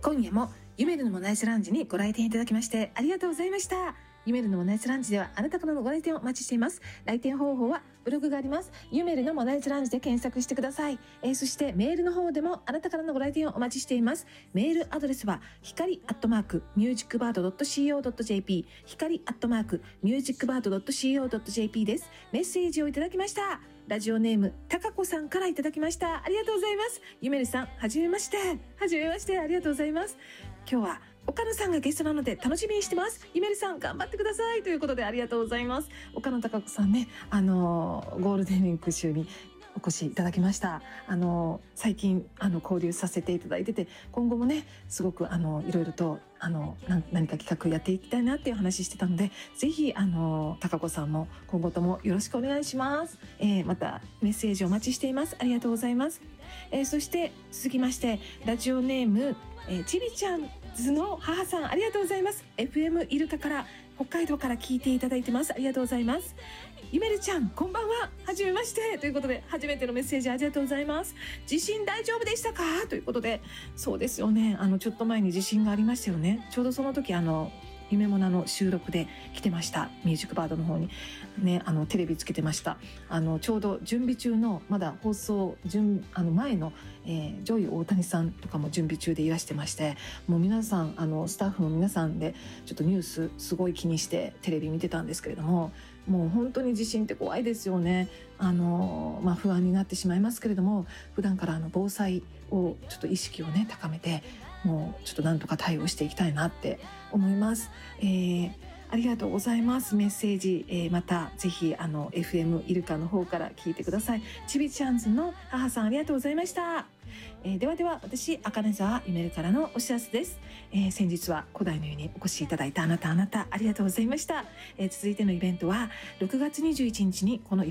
今夜もゆめるのモナイスラウンジにご来店いただきましてありがとうございました。ゆめるのモナイスラウンジではあなたからのご来店をお待ちしています。来店方法はブログがあります。ゆめるのモナイスラウンジで検索してください。そしてメールの方でもあなたからのご来店をお待ちしています。メールアドレスは光@musicbird.co.jp 光@musicbird.co.jp です。メッセージをいただきました。ラジオネームたかこさんからいただきました。ありがとうございます。ゆめるさん、はじめまして。ありがとうございます。今日は岡野さんがゲストなので楽しみにしてます。ゆめるさん頑張ってくださいということでありがとうございます。岡野貴子さんね、ゴールデンウィーク週にお越しいただきました。最近交流させていただいてて、今後もねすごくいろいろと何か企画やっていきたいなっていう話してたので、ぜひ貴子さんも今後ともよろしくお願いします。またメッセージお待ちしています。ありがとうございます。そして続きましてラジオネームちびちゃんズの母さん、ありがとうございます。 FM イルカから北海道から聞いていただいてます。ありがとうございます。ゆめるちゃんこんばんは、はじめましてということで初めてのメッセージありがとうございます。地震大丈夫でしたかということで、そうですよね、ちょっと前に地震がありましたよね。ちょうどその時夢もなの収録で来てました。ミュージックバードの方にね、テレビつけてました。ちょうど準備中のまだ放送前の、ジョイ大谷さんとかも準備中でいらしてまして、もう皆さんスタッフの皆さんでちょっとニュースすごい気にしてテレビ見てたんですけれども、もう本当に地震って怖いですよね。不安になってしまいますけれども、普段から防災をちょっと意識をね高めて、もうちょっとなんとか対応していきたいなって思います。ありがとうございます。メッセージ、またぜひFM イルカの方から聞いてください。ちびちゃんズの母さん、ありがとうございました。では私赤根沢ゆめるからのお知らせです。先日は古代の湯にお越しいただいたあなたありがとうございました。続いてのイベントは6月21日にこの